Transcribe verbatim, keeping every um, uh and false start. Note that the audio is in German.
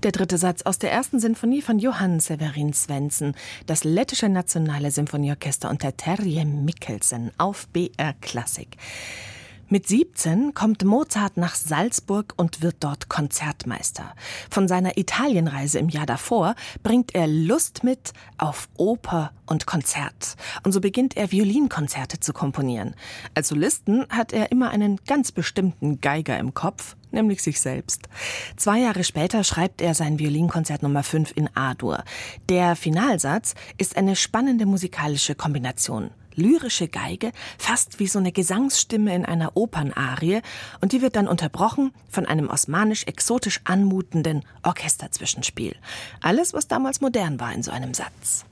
Der dritte Satz aus der ersten Sinfonie von Johann Severin Svendsen, das lettische Nationale Symphonieorchester unter Terje Mikkelsen auf B R Klassik. Mit siebzehn kommt Mozart nach Salzburg und wird dort Konzertmeister. Von seiner Italienreise im Jahr davor bringt er Lust mit auf Oper und Konzert. Und so beginnt er, Violinkonzerte zu komponieren. Als Solisten hat er immer einen ganz bestimmten Geiger im Kopf, nämlich sich selbst. Zwei Jahre später schreibt er sein Violinkonzert Nummer fünf in A-Dur. Der Finalsatz ist eine spannende musikalische Kombination. Lyrische Geige, fast wie so eine Gesangsstimme in einer Opernarie, und die wird dann unterbrochen von einem osmanisch-exotisch anmutenden Orchesterzwischenspiel. Alles, was damals modern war in so einem Satz.